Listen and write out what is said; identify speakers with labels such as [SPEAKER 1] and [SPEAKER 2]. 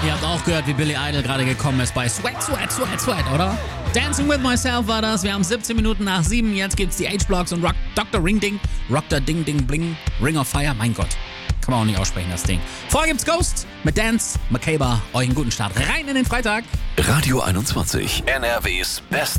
[SPEAKER 1] Ihr habt auch gehört, wie Billy Idol gerade gekommen ist bei Sweat, Sweat, Sweat, Sweat, oder? Dancing with Myself war das. Wir haben 17 Minuten nach 7. Jetzt gibt's die H-Blocks und Dr. Ring Ding. Dr. Ding Ding Bling. Ring of Fire. Mein Gott. Kann man auch nicht aussprechen, das Ding. Vorher gibt's Ghost mit Dance. Makeba. Euch einen guten Start rein in den Freitag.
[SPEAKER 2] Radio 21. NRWs bester